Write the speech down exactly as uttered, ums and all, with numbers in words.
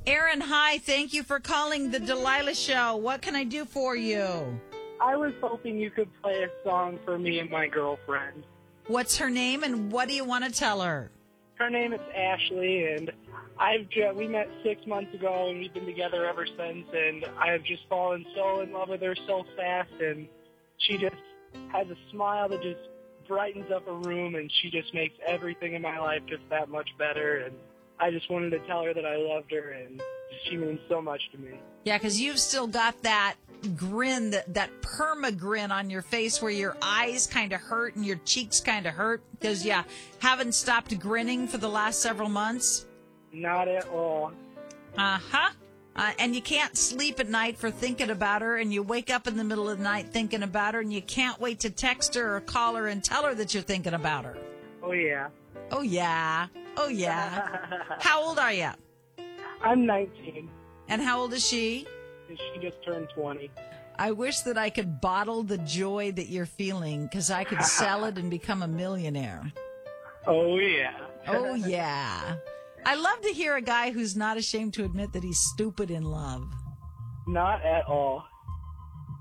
Aaron, hi. Thank you for calling the Delilah Show. What can I do for you? I was hoping you could play a song for me and my girlfriend. What's her name and what do you want to tell her? Her name is Ashley, and I've just, we met six months ago, and we've been together ever since, and I have just fallen so in love with her so fast, and she just has a smile that just brightens up a room, and she just makes everything in my life just that much better, and I just wanted to tell her that I loved her, and she means so much to me. Yeah, because you've still got that grin, that, that perma grin on your face where your eyes kind of hurt and your cheeks kind of hurt because you haven't stopped grinning for the last several months. Not at all. Uh-huh. Uh, and you can't sleep at night for thinking about her, and you wake up in the middle of the night thinking about her, and you can't wait to text her or call her and tell her that you're thinking about her. Oh, yeah. Oh, yeah. Oh, yeah. How old are you? I'm nineteen. And how old is she? And she just turned twenty. I wish that I could bottle the joy that you're feeling because I could sell it and become a millionaire. Oh, yeah. Oh, yeah. I love to hear a guy who's not ashamed to admit that he's stupid in love. Not at all.